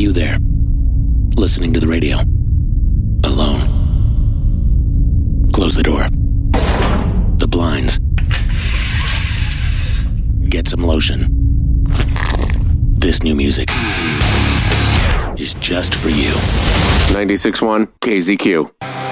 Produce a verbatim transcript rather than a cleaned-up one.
You there, listening to the radio, alone. Close the door. The blinds. Get some lotion. This new music is just for you. ninety-six point one K Z Q.